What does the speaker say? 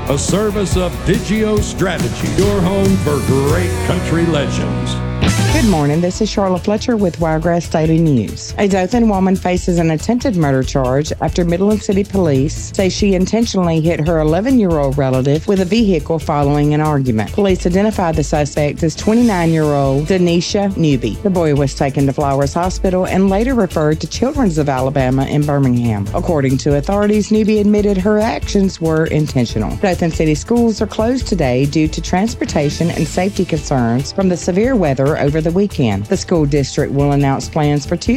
a service of Digio Strategy, your home for great country legends. Good morning. This is Charlotte Fletcher with Wiregrass Daily News. A Dothan woman faces an attempted murder charge after Midland City Police say she intentionally hit her 11-year-old relative with a vehicle following an argument. Police identified the suspect as 29-year-old Denisha Newby. The boy was taken to Flowers Hospital and later referred to Children's of Alabama in Birmingham. According to authorities, Newby admitted her actions were intentional. Dothan City schools are closed today due to transportation and safety concerns from the severe weather over the weekend. The school district will announce plans for Tuesday